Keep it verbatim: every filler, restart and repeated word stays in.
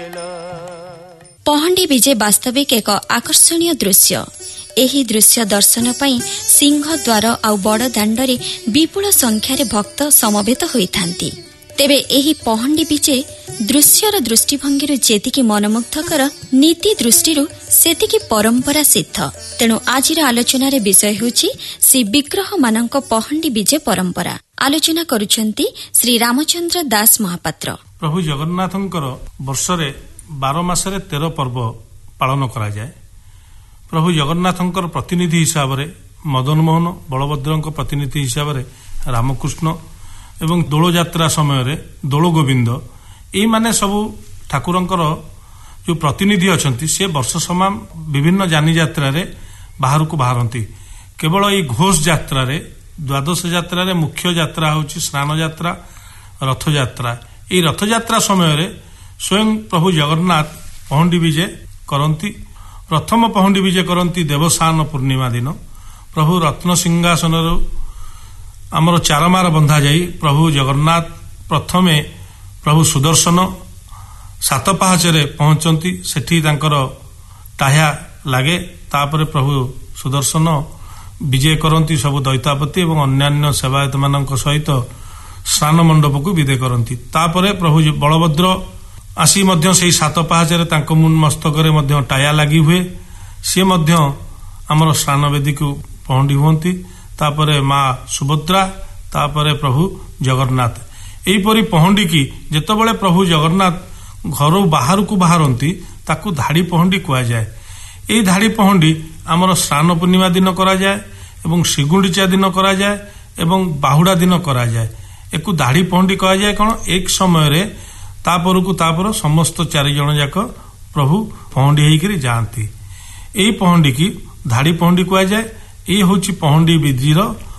ପହଣ୍ଡି ବିଜେ ବାସ୍ତବିକ ଏକ ଆକର୍ଷଣୀୟ ଦୃଶ୍ୟ। ଏହି ଦୃଶ୍ୟ ଦର୍ଶନ ପାଇଁ ସିଂହ ଦ୍ୱାର ଆଉ ବଡ଼ ଦାଣ୍ଡରେ ବିପୁଳ ସଂଖ୍ୟାରେ ଭକ୍ତ ସମବେତ ହୋଇଥାନ୍ତି। ତେବେ ଏହି ପହଣ୍ଡି ବିଜେ ଦୃଶ୍ୟର ଦୃଷ୍ଟିଭଙ୍ଗୀରୁ ଯେତିକି ମନମୁଗ୍ଧକର, ନୀତି ଦୃଷ୍ଟିରୁ ସେତିକି ପରମ୍ପରା ସିଦ୍ଧ। ତେଣୁ ଆଜିର ଆଲୋଚନାର ବିଷୟ ହେଉଛି ଶ୍ରୀ ବିଗ୍ରହମାନଙ୍କ ପହଣ୍ଡି ବିଜେ ପରମ୍ପରା। ଆଲୋଚନା କରୁଛନ୍ତି ଶ୍ରୀ ରାମଚନ୍ଦ୍ର ଦାସ ମହାପାତ୍ର। ପ୍ରଭୁ ଜଗନ୍ନାଥଙ୍କର ବର୍ଷରେ ବାର ମାସରେ ତେର ପର୍ବ ପାଳନ କରାଯାଏ। ପ୍ରଭୁ ଜଗନ୍ନାଥଙ୍କର ପ୍ରତିନିଧି ହିସାବରେ ମଦନମୋହନ, ବଳଭଦ୍ରଙ୍କ ପ୍ରତିନିଧି ହିସାବରେ ରାମକୃଷ୍ଣ ଏବଂ ଦୋଳଯାତ୍ରା ସମୟରେ ଦୋଳ ଗୋବିନ୍ଦ, ଏଇମାନେ ସବୁ ଠାକୁରଙ୍କର ଯେଉଁ ପ୍ରତିନିଧି ଅଛନ୍ତି ସେ ବର୍ଷ ସମାନ ବିଭିନ୍ନ ଯାନିଯାତ୍ରାରେ ବାହାରକୁ ବାହାରନ୍ତି। କେବଳ ଏଇ ଘୋଷ ଯାତ୍ରାରେ, ଦ୍ୱାଦଶ ଯାତ୍ରାରେ ମୁଖ୍ୟ ଯାତ୍ରା ହେଉଛି ସ୍ନାନ ଯାତ୍ରା, ରଥଯାତ୍ରା। ଏଇ ରଥଯାତ୍ରା ସମୟରେ ସ୍ୱୟଂ ପ୍ରଭୁ ଜଗନ୍ନାଥ ପହଣ୍ଡି ବିଜେ କରନ୍ତି। ପ୍ରଥମ ପହଣ୍ଡି ବିଜେ କରନ୍ତି ଦେବସାନ ପୂର୍ଣ୍ଣିମା ଦିନ। ପ୍ରଭୁ ରତ୍ନ ସିଂହାସନରୁ ଆମର ଚାରମାର ବନ୍ଧା ଯାଇ ପ୍ରଭୁ ଜଗନ୍ନାଥ ପ୍ରଥମେ ପ୍ରଭୁ ସୁଦର୍ଶନ ସାତ ପାହାଚରେ ପହଞ୍ଚନ୍ତି। ସେଠି ତାଙ୍କର ଟାହ୍ୟା ଲାଗେ। ତାପରେ ପ୍ରଭୁ ସୁଦର୍ଶନ ବିଜେ କରନ୍ତି ସବୁ ଦୈତାପତି ଏବଂ ଅନ୍ୟାନ୍ୟ ସେବାୟତମାନଙ୍କ ସହିତ ସ୍ନାନ ମଣ୍ଡପକୁ ବିଦେ କରନ୍ତି। ତାପରେ ପ୍ରଭୁ ବଳଭଦ୍ର ଆସି ମଧ୍ୟ ସେହି ସାତ ପାହାଚରେ ତାଙ୍କ ମସ୍ତକରେ ମଧ୍ୟ ଟାୟା ଲାଗି ହୁଏ। ସିଏ ମଧ୍ୟ ଆମର ସ୍ନାନ ବେଦୀକୁ ପହଣ୍ଡି ହୁଅନ୍ତି। ତାପରେ ମା ସୁଭଦ୍ରା, ତାପରେ ପ୍ରଭୁ ଜଗନ୍ନାଥ। ଏହିପରି ପହଣ୍ଡିକି ଯେତେବେଳେ ପ୍ରଭୁ ଜଗନ୍ନାଥ ଘରୁ ବାହାରକୁ ବାହାରନ୍ତି ତାକୁ ଧାଡ଼ି ପହଣ୍ଡି କୁହାଯାଏ। ଏହି ଧାଡ଼ି ପହଣ୍ଡି ଆମର ସ୍ନାନ ପୂର୍ଣ୍ଣିମା ଦିନ କରାଯାଏ ଏବଂ ଶ୍ରୀଗୁଣ୍ଡିଚା ଦିନ କରାଯାଏ ଏବଂ ବାହୁଡ଼ା ଦିନ କରାଯାଏ। ଏକୁ ଧାଡ଼ି ପହଣ୍ଡି କୁହାଯାଏ। କ'ଣ ଏକ ସମୟରେ ତାପରକୁ ତାପର ସମସ୍ତ ଚାରିଜଣ ଯାକ ପ୍ରଭୁ ପହଣ୍ଡି ହେଇକରି ଯାଆନ୍ତି। ଏହି ପହଣ୍ଡିକି ଧାଡ଼ି ପହଣ୍ଡି କୁହାଯାଏ। ଇଏ ହେଉଛି ପହଣ୍ଡି ବିଧିର